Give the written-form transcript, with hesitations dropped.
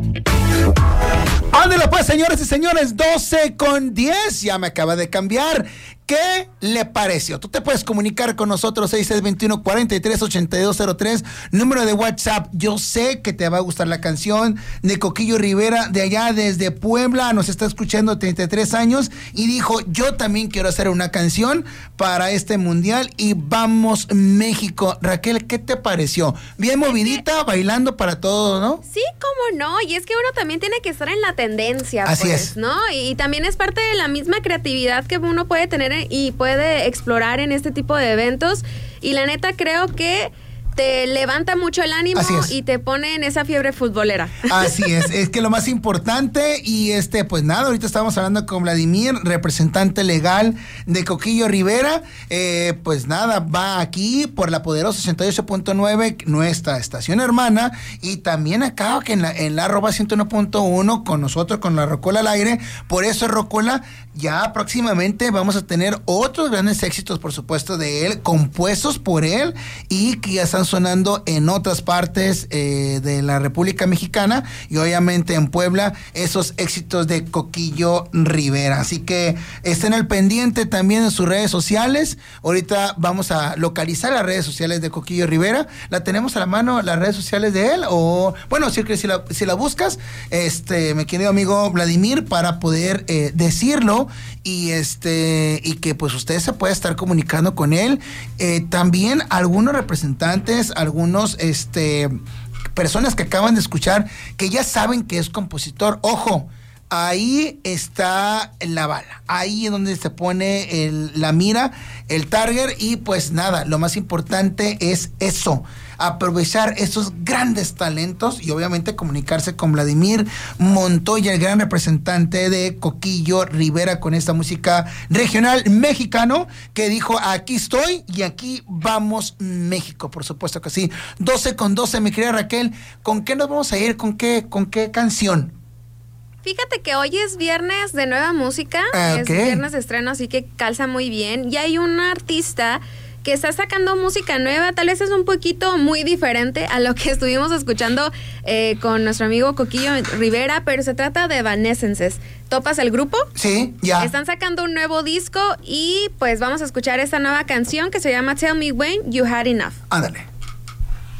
Ándale pues, señores y señores, 12:10, ya me acaba de cambiar. ¿Qué le pareció? Tú te puedes comunicar con nosotros, 6621-438203, número de WhatsApp. Yo sé que te va a gustar la canción de Coquillo Rivera, de allá desde Puebla, nos está escuchando 33 años, y dijo, yo también quiero hacer una canción para este mundial, y vamos México. Raquel, ¿qué te pareció? Bien movidita, bailando para todo, ¿no? Sí, cómo no, y es que uno también tiene que estar en la tendencia, así pues, es, ¿no? Y también es parte de la misma creatividad que uno puede tener y puede explorar en este tipo de eventos, y la neta creo que te levanta mucho el ánimo y te pone en esa fiebre futbolera. Así es que lo más importante, y pues nada, ahorita estamos hablando con Vladimir, representante legal de Coquillo Rivera, pues nada, va aquí por la poderosa 88.9, nuestra estación hermana, y también acá que en la arroba 101.1 con nosotros, con la Rocola al aire. Por eso, Rocola, ya próximamente vamos a tener otros grandes éxitos, por supuesto, de él, compuestos por él, y que ya están sonando en otras partes de la República Mexicana, y obviamente en Puebla, esos éxitos de Coquillo Rivera. Así que estén al pendiente también en sus redes sociales. Ahorita vamos a localizar las redes sociales de Coquillo Rivera. ¿La tenemos a la mano, las redes sociales de él? O, bueno, si la buscas, mi querido amigo Vladimir, para poder decirlo, y que pues usted se pueda estar comunicando con él. También algunos representantes, algunos personas que acaban de escuchar, que ya saben que es compositor. Ojo, ahí está la bala, ahí es donde se pone la mira, el target, y pues nada, lo más importante es eso, aprovechar esos grandes talentos, y obviamente comunicarse con Vladimir Montoya, el gran representante de Coquillo Rivera, con esta música regional mexicano, que dijo, aquí estoy y aquí vamos México. Por supuesto que sí. 12:12, mi querida Raquel, ¿con qué nos vamos a ir? ¿Con qué canción? Fíjate que hoy es viernes de nueva música, es viernes de estreno, así que calza muy bien. Y hay un artista que está sacando música nueva, tal vez es un poquito muy diferente a lo que estuvimos escuchando con nuestro amigo Coquillo Rivera, pero se trata de Evanescences. ¿Topas el grupo? Sí, ya. Están sacando un nuevo disco, y pues vamos a escuchar esta nueva canción que se llama Tell Me When You Had Enough. Ándale.